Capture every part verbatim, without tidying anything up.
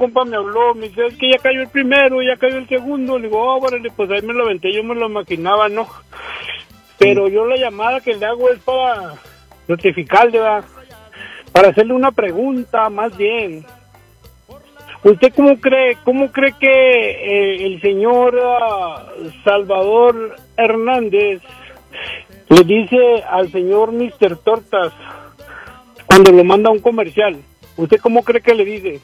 compa me habló, me dice, es que ya cayó el primero, ya cayó el segundo. Le digo, oh, bueno, pues ahí me lo aventé, yo me lo imaginaba, ¿no? Pero yo la llamada que le hago es para notificarle, ¿verdad? Para hacerle una pregunta, más bien. ¿Usted cómo cree, cómo cree que eh, el señor uh, Salvador Hernández le dice al señor mister Tortas cuando lo manda a un comercial? ¿Usted cómo cree que le dice?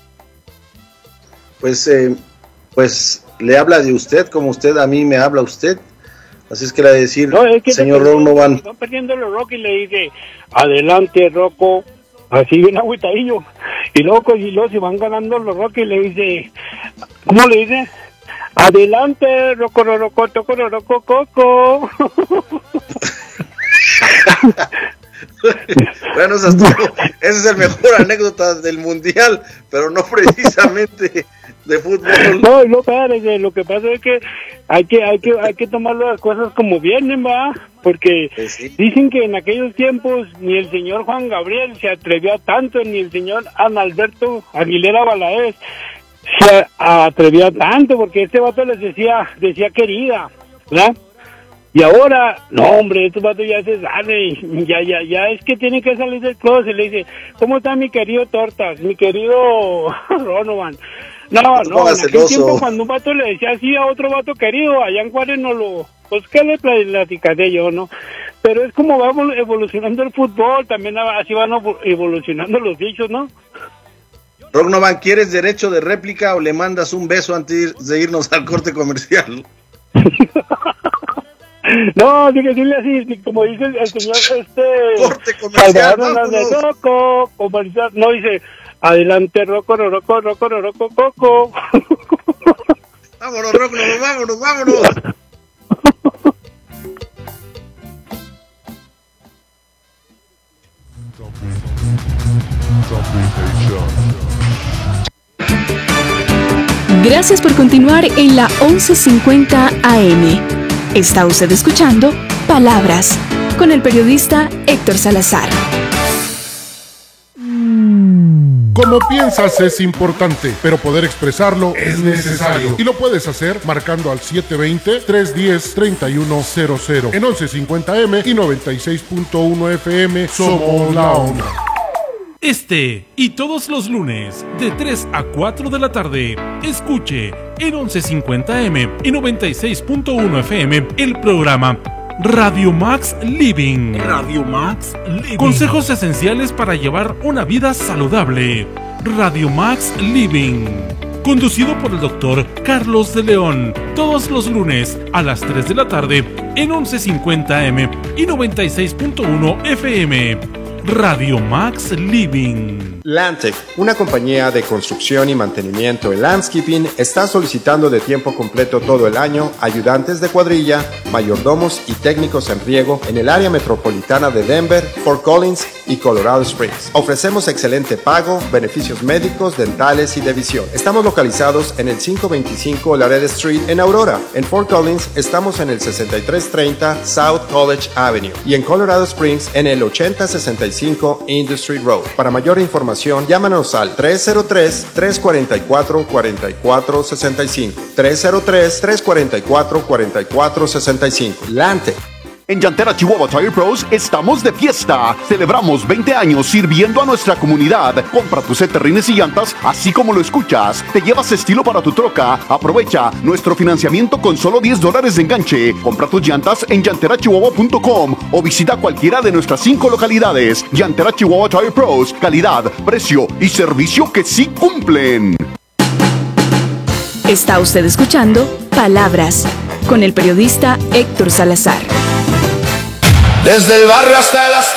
Pues, eh, pues le habla de usted como usted a mí me habla usted. Así es que le va a decir, no, es que señor Donovan. Va perdiendo los Rocco y le dice, adelante, Rocco. Así bien agüitadillo. Y luego, y luego se van ganando los Rocco y le dice, ¿cómo le dice? Adelante, Rocco, Rocco, Rocco, Rocco, Coco. Bueno, esa es el mejor anécdota del mundial, pero no precisamente de fútbol. No, no, padre, lo que pasa es que hay que hay que hay que tomar las cosas como vienen, va, porque sí. Dicen que en aquellos tiempos ni el señor Juan Gabriel se atrevió a tanto, ni el señor Analberto Aguilera Valadez se atrevió a tanto, porque este vato les decía decía querida, ¿verdad? Y ahora, no hombre, estos vatos ya se salen, ya, ya, ya es que tienen que salir del closet. Le dice, ¿cómo está mi querido Tortas, mi querido Donovan? No, no, no en aquel tiempo cuando un vato le decía así a otro vato querido, allá en Juárez no lo, pues qué le platicaré yo, ¿no? Pero es como va evolucionando el fútbol, también así van evolucionando los dichos, ¿no? Donovan, ¿quieres derecho de réplica o le mandas un beso antes de irnos al corte comercial? No, dile, dile así, como dice el señor este corte comercial, Rocco, comercial, no dice, adelante Rocco, Rocco, Rocco, Rocco, Coco. Vámonos, Rocco, vámonos, vámonos. Gracias por continuar en la once cincuenta A M. Está usted escuchando Palabras con el periodista Héctor Salazar. Como piensas es importante, pero poder expresarlo es necesario. Y lo puedes hacer marcando al siete dos cero, tres uno cero, tres uno cero cero. En once cincuenta A M y noventa y seis punto uno F M somos la onda. Este y todos los lunes de tres a cuatro de la tarde, escuche en once cincuenta A M y noventa y seis punto uno F M el programa Radio Max Living. Radio Max Living. Consejos esenciales para llevar una vida saludable. Radio Max Living. Conducido por el doctor Carlos de León. Todos los lunes a las tres de la tarde en once cincuenta A M y noventa y seis punto uno F M. Radio Max Living. Landtech, una compañía de construcción y mantenimiento en landscaping, está solicitando de tiempo completo todo el año ayudantes de cuadrilla, mayordomos y técnicos en riego en el área metropolitana de Denver, Fort Collins y Colorado Springs. Ofrecemos excelente pago, beneficios médicos, dentales y de visión. Estamos localizados en el quinientos veinticinco Laredo Street en Aurora. En Fort Collins estamos en el sesenta y tres treinta South College Avenue y en Colorado Springs en el ochenta sesenta y cinco Industry Road. Para mayor información, llámanos al tres cero tres, tres cuatro cuatro, cuatro cuatro seis cinco. tres cero tres, tres cuatro cuatro, cuatro cuatro seis cinco. Lante. En Llantera Chihuahua Tire Pros estamos de fiesta. Celebramos veinte años sirviendo a nuestra comunidad. Compra tus set de rines y llantas así como lo escuchas. Te llevas estilo para tu troca. Aprovecha nuestro financiamiento con solo diez dólares de enganche. Compra tus llantas en llantera chihuahua punto com o visita cualquiera de nuestras cinco localidades. Llantera Chihuahua Tire Pros. Calidad, precio y servicio que sí cumplen. Está usted escuchando Palabras con el periodista Héctor Salazar. Desde el barrio hasta las